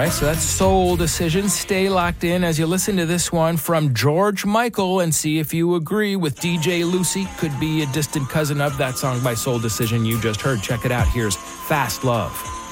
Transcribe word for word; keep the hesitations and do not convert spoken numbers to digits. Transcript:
right, so that's Soul Decision. Stay locked in as you listen to this one from George Michael and see if you agree with D J Lucy. Could be a distant cousin of that song by Soul Decision you just heard. Check it out. Here's Fast Love.